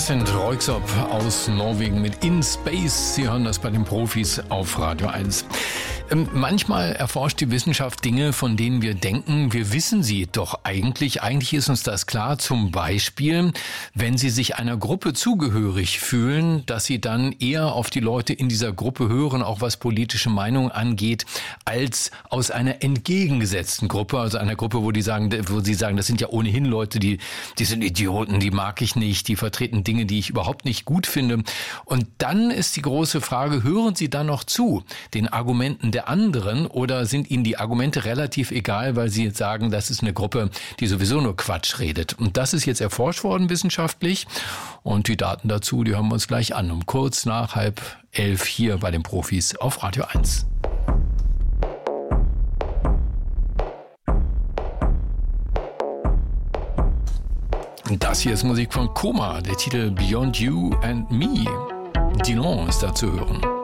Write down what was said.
Das sind Röyksopp aus Norwegen mit In Space. Sie hören das bei den Profis auf Radio 1. Manchmal erforscht die Wissenschaft Dinge, von denen wir denken, wir wissen sie doch eigentlich. Eigentlich ist uns das klar. Zum Beispiel, wenn Sie sich einer Gruppe zugehörig fühlen, dass Sie dann eher auf die Leute in dieser Gruppe hören, auch was politische Meinung angeht, als aus einer entgegengesetzten Gruppe, also einer Gruppe, wo Sie sagen, das sind ja ohnehin Leute, die sind Idioten, die mag ich nicht, die vertreten Dinge, die ich überhaupt nicht gut finde. Und dann ist die große Frage, hören Sie dann noch zu den Argumenten der anderen oder sind Ihnen die Argumente relativ egal, weil Sie jetzt sagen, das ist eine Gruppe, die sowieso nur Quatsch redet. Und das ist jetzt erforscht worden wissenschaftlich und die Daten dazu, die hören wir uns gleich an, um kurz nach 10:30 hier bei den Profis auf Radio 1. Das hier ist Musik von Koma, der Titel Beyond You and Me. Dylan ist da zu hören.